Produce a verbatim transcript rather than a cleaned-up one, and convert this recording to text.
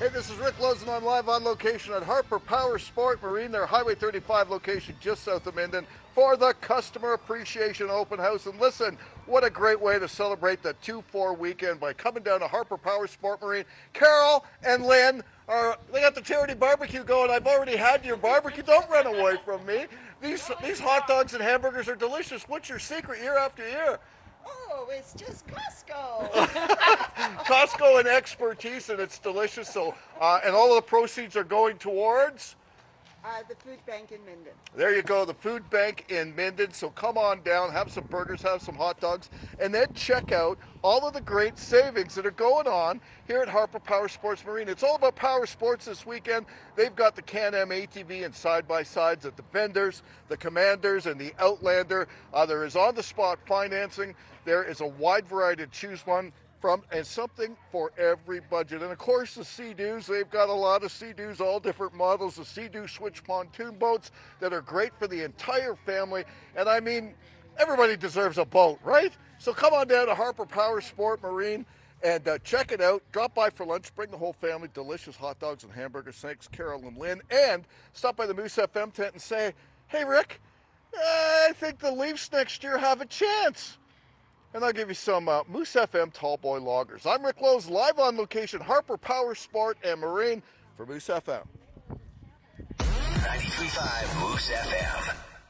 Hey, this is Rick Lowe's, and I'm live on location at Harper Power Sport Marine, their Highway thirty-five location just south of Minden, for the Customer Appreciation Open House. And listen, what a great way to celebrate the two four weekend by coming down to Harper Power Sport Marine. Carol and Lynn, are, they got the charity barbecue going. I've already had your barbecue. Don't run away from me. These, these hot dogs and hamburgers are delicious. What's your secret year after year? Oh, it's just Costco. Costco and expertise, and it's delicious. So, uh, and all of the proceeds are going towards? Uh, the food bank in Minden. There you go, the food bank in Minden. So come on down, have some burgers, have some hot dogs, and then check out all of the great savings that are going on here at Harper Power Sports Marine. It's all about power sports this weekend. They've got the Can-Am A T V and side-by-sides at the vendors, the Commanders, and the Outlander. Uh, there is on-the-spot financing. There is a wide variety to choose one from, and something for every budget. And of course, the Sea-Doos, they've got a lot of Sea-Doos, all different models, the Sea-Doo switch pontoon boats that are great for the entire family. And I mean, everybody deserves a boat, right? So come on down to Harper Power Sport Marine and uh, check it out. Drop by for lunch, bring the whole family delicious hot dogs and hamburgers. Thanks, Carol and Lynn. And stop by the Moose F M tent and say, hey, Rick, I think the Leafs next year have a chance. And I'll give you some uh, Moose F M Tall Boy Loggers. I'm Rick Lowe's, live on location, Harper Power Sport and Marine for Moose F M. ninety-three point five Moose F M.